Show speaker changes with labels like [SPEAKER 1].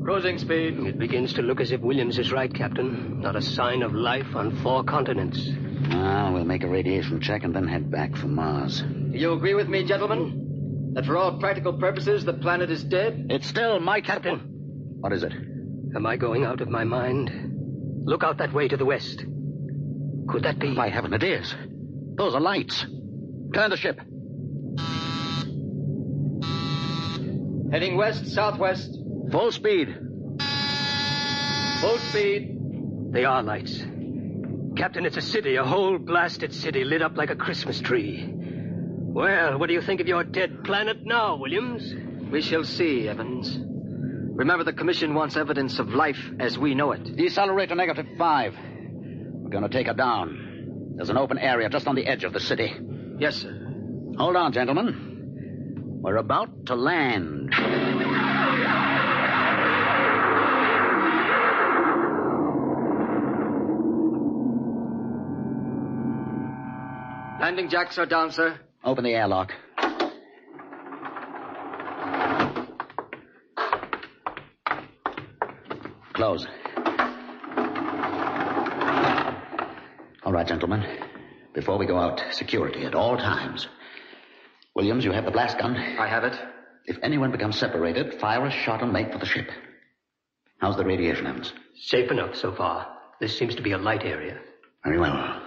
[SPEAKER 1] Cruising speed.
[SPEAKER 2] It begins to look as if Williams is right, Captain. Not a sign of life on 4 continents.
[SPEAKER 3] Well, we'll make a radiation check and then head back for Mars.
[SPEAKER 1] Do you agree with me, gentlemen? That for all practical purposes, the planet is dead?
[SPEAKER 3] It's still my
[SPEAKER 2] Captain.
[SPEAKER 3] What is it?
[SPEAKER 2] Am I going out of my mind? Look out that way to the west. Could that be?
[SPEAKER 3] By heaven, it is. Those are lights. Turn the ship.
[SPEAKER 1] Heading west-southwest.
[SPEAKER 3] Full speed.
[SPEAKER 1] Full speed.
[SPEAKER 2] They are lights. Captain, it's a city, a whole blasted city lit up like a Christmas tree. Well, what do you think of your dead planet now, Williams?
[SPEAKER 1] We shall see, Evans. Remember, the Commission wants evidence of life as we know it.
[SPEAKER 3] Decelerate to -5. We're going to take her down. There's an open area just on the edge of the city.
[SPEAKER 1] Yes, sir.
[SPEAKER 3] Hold on, gentlemen. We're about to land.
[SPEAKER 1] Landing jacks are down, sir.
[SPEAKER 3] Open the airlock. Close. All right, gentlemen. Before we go out, security at all times. Williams, you have the blast gun.
[SPEAKER 1] I have it.
[SPEAKER 3] If anyone becomes separated, fire a shot and make for the ship. How's the radiation, Evans?
[SPEAKER 2] Safe enough so far. This seems to be a light area.
[SPEAKER 3] Very well.